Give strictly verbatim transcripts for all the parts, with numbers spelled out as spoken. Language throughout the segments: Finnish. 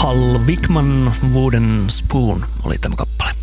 Hal Wickman, Wooden Spoon oli tämä kappale.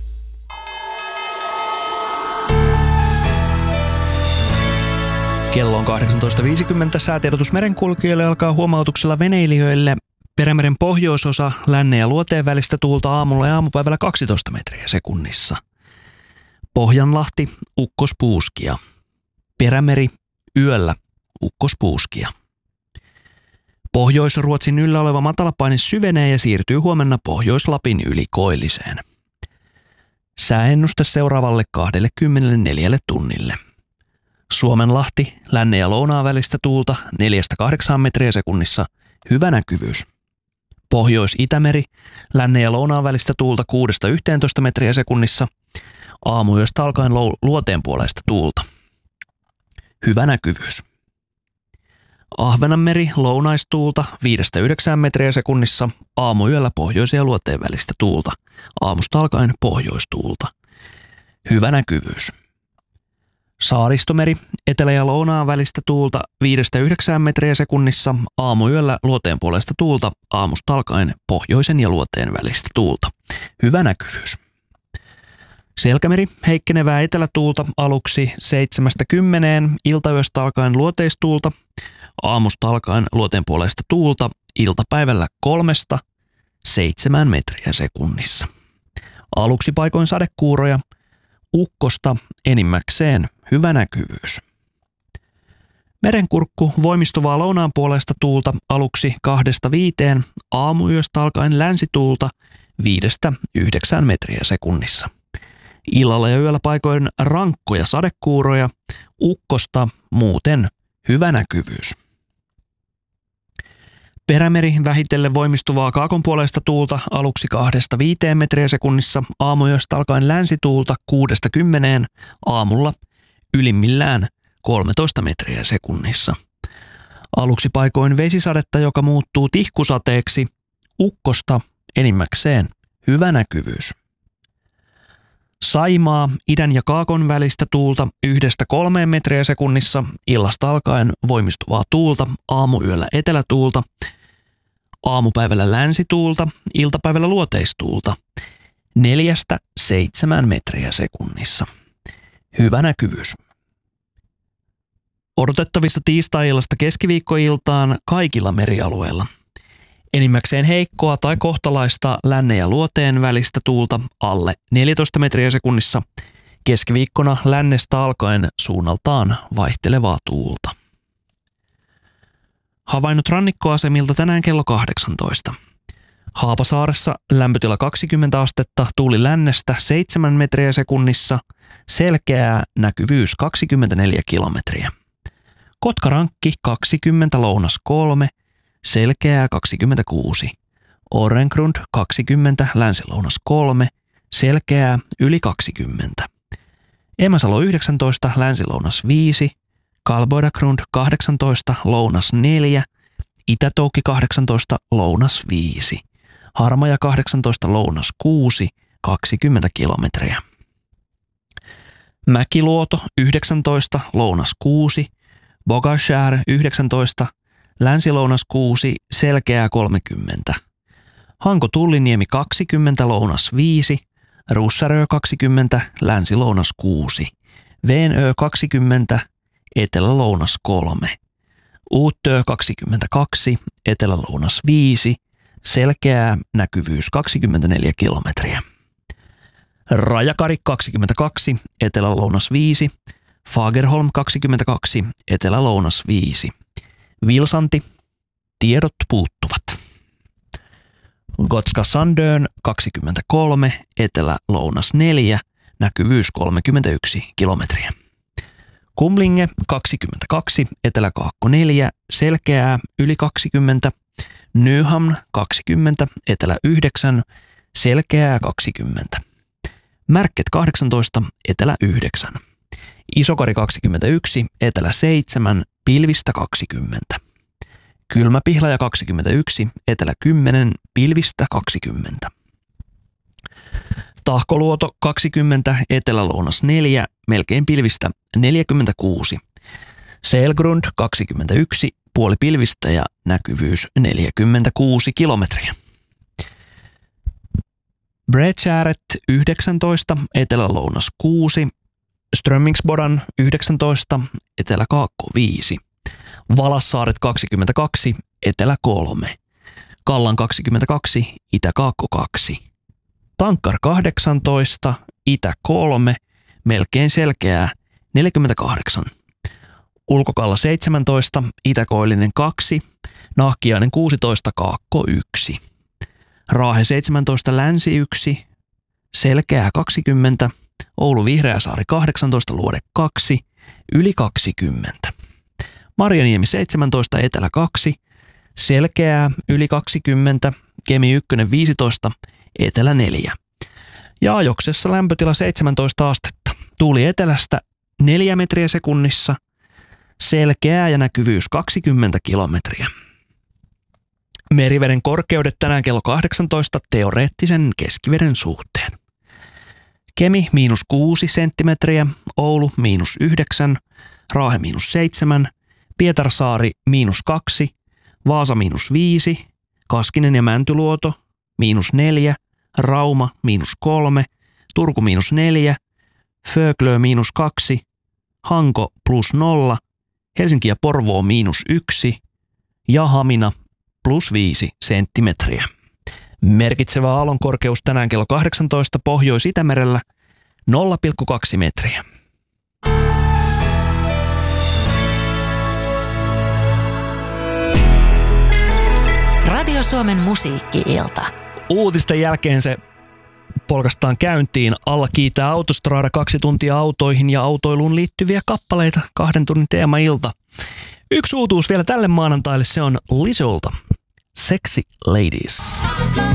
Kello on kahdeksantoista viisikymmentä. Säätiedotus merenkulkijoille alkaa huomautuksella veneilijöille. Perämeren pohjoisosa lännen ja luoteen välistä tuulta aamulla ja aamupäivällä kaksitoista metriä sekunnissa. Pohjanlahti, ukkospuuskia. Perämeri, yöllä, ukkospuuskia. Pohjois-Ruotsin yllä oleva matalapaine syvenee ja siirtyy huomenna Pohjois-Lapin yli koilliseen. Sääennuste seuraavalle kaksikymmentäneljä tunnille. Suomenlahti, lännen ja lounaan välistä tuulta neljästä kahdeksaan metriä sekunnissa, hyvä näkyvyys. Pohjois-Itämeri, lännen ja lounaan välistä tuulta kuudesta yhteentoista metriä sekunnissa, aamuyöstä alkaen luoteen puoleista tuulta. Hyvä näkyvyys. Ahvenanmeri, lounaistuulta viidestä yhdeksään metriä sekunnissa, aamuyöllä pohjoisen ja luoteen välistä tuulta, aamusta alkaen pohjoistuulta. Hyvä näkyvyys. Saaristomeri, etelä- ja lounaan välistä tuulta viidestä yhdeksään metriä sekunnissa, aamuyöllä luoteen puolesta tuulta, aamusta alkaen pohjoisen ja luoteen välistä tuulta. Hyvä näkyvyys. Selkämeri, heikkenevää etelätuulta aluksi seitsemästä kymmeneen, iltayöstä alkaen luoteistuulta, aamusta alkaen luoteen puolesta tuulta, iltapäivällä kolmesta seitsemään metriä sekunnissa. Aluksi paikoin sadekuuroja, ukkosta enimmäkseen hyvä näkyvyys. Merenkurkku, voimistuvaa lounaan puolesta tuulta aluksi kahdesta viiteen, aamuyöstä alkaen länsituulta viidestä yhdeksään metriä sekunnissa. Illalla ja yöllä paikoin rankkoja sadekuuroja, ukkosta muuten hyvä näkyvyys. Perämeri, vähitellen voimistuvaa kaakonpuoleista tuulta aluksi kahdesta viiteen metriä sekunnissa, aamuyöstä alkaen länsituulta kuudesta kymmeneen, aamulla ylimmillään kolmetoista metriä sekunnissa. Aluksi paikoin vesisadetta, joka muuttuu tihkusateeksi, ukkosta enimmäkseen hyvä näkyvyys. Saimaa, idän ja kaakon välistä tuulta yhdestä kolmeen metriä sekunnissa, illasta alkaen voimistuvaa tuulta, aamuyöllä etelätuulta, aamupäivällä länsituulta, iltapäivällä luoteistuulta, neljästä seitsemään metriä sekunnissa. Hyvä näkyvyys. Odotettavissa tiistai-illasta keskiviikkoiltaan kaikilla merialueilla. Enimmäkseen heikkoa tai kohtalaista lännen ja luoteen välistä tuulta alle neljätoista metriä sekunnissa, keskiviikkona lännestä alkaen suunnaltaan vaihtelevaa tuulta. Havainnot rannikkoasemilta tänään kello kahdeksantoista. Haapasaaressa lämpötila kaksikymmentä astetta, tuuli lännestä seitsemän metriä sekunnissa, selkeää näkyvyys kaksikymmentäneljä kilometriä. Kotkarankki kaksikymmentä, lounas kolme, selkeää kaksikymmentäkuusi. Orrengrund kaksikymmentä, länsilounas kolme, selkeää yli kaksikymmentä. Emäsalo yhdeksäntoista, länsilounas viisi, Kalboidagrund kahdeksantoista, lounas neljä, Itätoukki kahdeksantoista, lounas viisi, Harmaja kahdeksantoista, lounas kuusi, kaksikymmentä kilometriä. Mäkiluoto yhdeksäntoista, lounas kuusi, Bogashär yhdeksäntoista, länsilounas kuusi, selkeää kolmekymmentä. Hanko-Tulliniemi kaksikymmentä, lounas viisi, Russarö kaksikymmentä, länsilounas kuusi, Veenö kaksikymmentä, etelä-lounas kolme, Uutö kaksikymmentäkaksi, etelä-lounas viisi, selkeää näkyvyys kaksikymmentäneljä kilometriä. Rajakari kaksikymmentäkaksi, etelä-lounas viisi, Fagerholm kaksikymmentäkaksi, etelä-lounas viisi. Vilsanti, tiedot puuttuvat. Gotska Sandön kaksikymmentäkolme, etelä-lounas neljä, näkyvyys kolmekymmentäyksi kilometriä. Kumlinge kaksikymmentäkaksi, etelä-kaakko neljä, selkeää yli kaksikymmentä. Nyhamn kaksikymmentä, etelä yhdeksän, selkeää kaksikymmentä. Märket kahdeksantoista, etelä yhdeksän. Isokari kaksikymmentäyksi, etelä seitsemän, pilvistä kaksikymmentä. Kylmäpihlaja kaksikymmentäyksi, etelä kymmenen, pilvistä kaksikymmentä. Tahkoluoto kaksikymmentä, etelä-lounas neljä, melkein pilvistä neljäkymmentäkuusi. Selgrund kaksikymmentäyksi, puoli pilvistä ja näkyvyys neljäkymmentäkuusi kilometriä. Bredgäret yhdeksäntoista, Etelä-Lounas kuusi, Strömmingsbodan yhdeksäntoista, Etelä-Kaakko viisi, Valassaaret kaksikymmentäkaksi, Etelä kolme, Kallan kaksikymmentäkaksi, Itä-Kaakko kaksi, Tankkar kahdeksantoista, Itä kolme, melkein selkeää neljäkymmentäkahdeksan, Ulkokalla seitsemäntoista, Itä-Koillinen kaksi, Nahkiainen kuusitoista, Kaakko yksi, Raahe seitsemäntoista, Länsi yksi, selkeää kaksikymmentä, Oulu Vihreäsaari kahdeksantoista, Luode kaksi, yli kaksikymmentä, Marjaniemi seitsemäntoista, Etelä kaksi, selkeää yli kaksikymmentä, Kemi yksi viisitoista, Etelä neljä. Ja Ajoksessa lämpötila seitsemäntoista astetta. Tuuli etelästä neljä metriä sekunnissa, selkeää ja näkyvyys kaksikymmentä kilometriä. Meriveden korkeudet tänään kello kahdeksantoista teoreettisen keskiveden suhteen. Kemi miinus kuusi senttimetriä, Oulu miinus yhdeksän, Raahe miinus seitsemän, Pietarsaari miinus kaksi, Vaasa miinus viisi, Kaskinen ja Mäntyluoto miinus neljä, Rauma miinus kolme, Turku miinus neljä, Föglö miinus kaksi, Hanko plus nolla, Helsinki ja Porvoo miinus yksi ja Hamina plus viisi senttimetriä. Merkitsevä aallonkorkeus tänään kello kahdeksantoista Pohjois-Itämerellä nolla pilkku kaksi metriä. Radio Suomen musiikki-ilta. Uutisten jälkeen se polkastaan käyntiin. Alla kiitää Autostrada, kaksi tuntia autoihin ja autoiluun liittyviä kappaleita, kahden tunnin teemailta. Yksi uutuus vielä tälle maanantaille, se on Lizolta. Sexy Ladies.